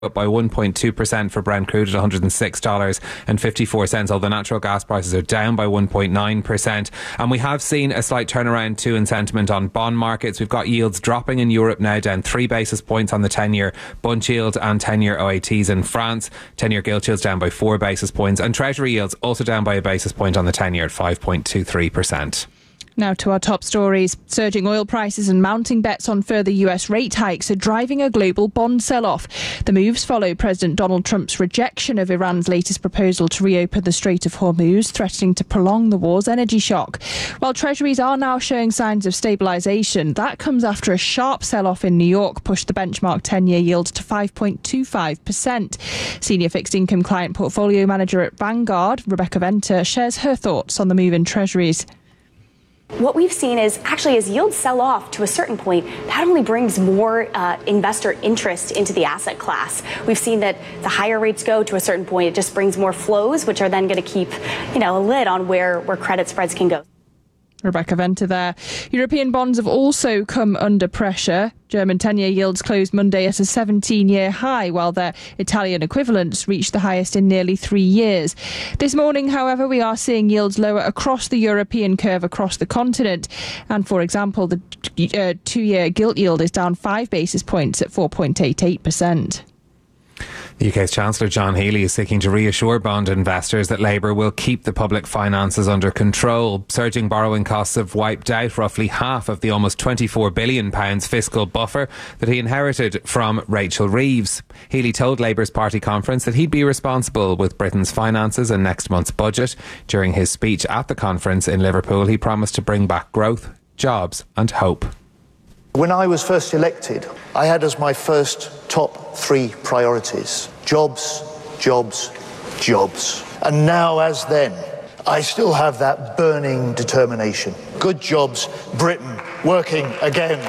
up by 1.2% for Brent crude at $106.54, although natural gas prices are down by 1.9%. And we have seen a slight turnaround too in sentiment on bond markets. We've got yields dropping in Europe now, down 3 basis points on the 10-year Bund yield and 10-year OATs in France. 10-year gilt yields down by 4 basis points, and Treasury yields also down by a basis point on the 10-year at 5.23%. Now to our top stories. Surging oil prices and mounting bets on further US rate hikes are driving a global bond sell-off. The moves follow President Donald Trump's rejection of Iran's latest proposal to reopen the Strait of Hormuz, threatening to prolong the war's energy shock. While treasuries are now showing signs of stabilisation, that comes after a sharp sell-off in New York pushed the benchmark 10-year yield to 5.25%. Senior fixed income client portfolio manager at Vanguard, Rebecca Venter, shares her thoughts on the move in treasuries. What we've seen is actually as yields sell off to a certain point, that only brings more investor interest into the asset class. We've seen that the higher rates go to a certain point, it just brings more flows, which are then going to keep, a lid on where credit spreads can go. Rebecca Venter there. European bonds have also come under pressure. German 10-year yields closed Monday at a 17-year high, while their Italian equivalents reached the highest in nearly 3 years. This morning, however, we are seeing yields lower across the European curve across the continent. And, for example, the 2-year gilt yield is down 5 basis points at 4.88%. The UK's Chancellor John Healey is seeking to reassure bond investors that Labour will keep the public finances under control. Surging borrowing costs have wiped out roughly half of the almost £24 billion fiscal buffer that he inherited from Rachel Reeves. Healey told Labour's party conference that he'd be responsible with Britain's finances and next month's budget. During his speech at the conference in Liverpool, he promised to bring back growth, jobs and hope. When I was first elected, I had as my first top 3 priorities: jobs, jobs, jobs. And now, as then, I still have that burning determination. Good jobs, Britain working again.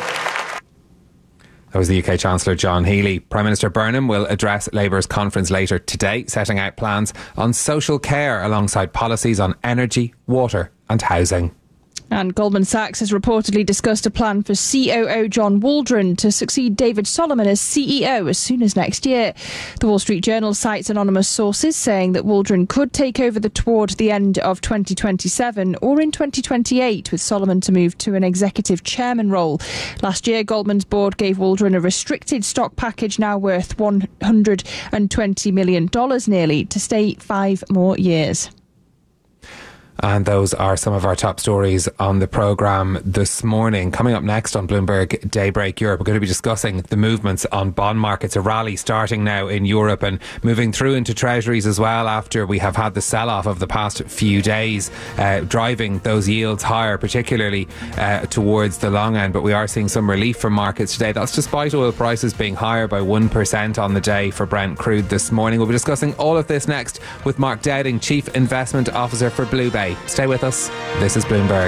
That was the UK Chancellor John Healey. Prime Minister Burnham will address Labour's conference later today, setting out plans on social care alongside policies on energy, water and housing. And Goldman Sachs has reportedly discussed a plan for COO John Waldron to succeed David Solomon as CEO as soon as next year. The Wall Street Journal cites anonymous sources saying that Waldron could take over toward the end of 2027 or in 2028, with Solomon to move to an executive chairman role. Last year, Goldman's board gave Waldron a restricted stock package now worth $120 million nearly to stay 5 more years. And those are some of our top stories on the programme this morning. Coming up next on Bloomberg Daybreak Europe, we're going to be discussing the movements on bond markets. A rally starting now in Europe and moving through into treasuries as well after we have had the sell-off of the past few days, driving those yields higher, particularly towards the long end. But we are seeing some relief from markets today. That's despite oil prices being higher by 1% on the day for Brent crude this morning. We'll be discussing all of this next with Mark Dowding, Chief Investment Officer for Blue Bay. Stay with us. This is Bloomberg.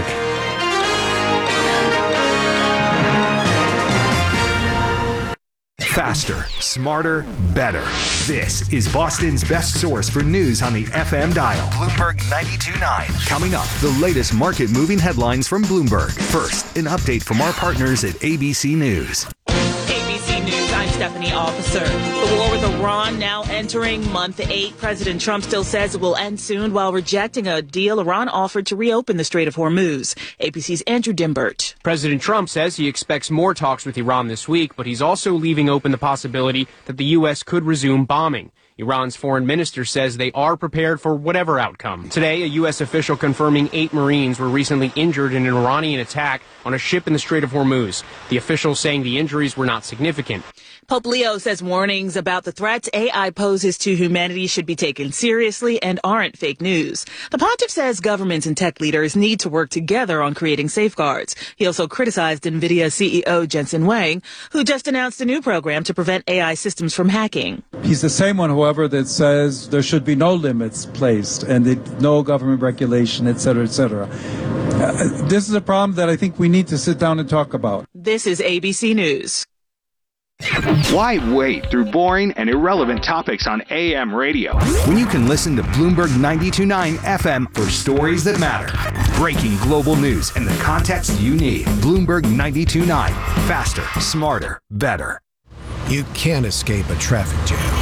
Faster, smarter, better. This is Boston's best source for news on the FM dial. Bloomberg 92.9. Coming up, the latest market-moving headlines from Bloomberg. First, an update from our partners at ABC News. I'm Stephanie Officer. The war with Iran now entering month 8. President Trump still says it will end soon while rejecting a deal Iran offered to reopen the Strait of Hormuz. ABC's Andrew Dimbert. President Trump says he expects more talks with Iran this week, but he's also leaving open the possibility that the U.S. could resume bombing. Iran's foreign minister says they are prepared for whatever outcome. Today, a U.S. official confirming 8 Marines were recently injured in an Iranian attack on a ship in the Strait of Hormuz. The official saying the injuries were not significant. Pope Leo says warnings about the threats AI poses to humanity should be taken seriously and aren't fake news. The pontiff says governments and tech leaders need to work together on creating safeguards. He also criticized NVIDIA CEO Jensen Huang, who just announced a new program to prevent AI systems from hacking. He's the same one, however, that says there should be no limits placed and no government regulation, et cetera, et cetera. This is a problem that I think we need to sit down and talk about. This is ABC News. Why wait through boring and irrelevant topics on AM radio when you can listen to Bloomberg 92.9 FM for stories that matter? Breaking global news and the context you need. Bloomberg 92.9. Faster, smarter, better. You can't escape a traffic jam.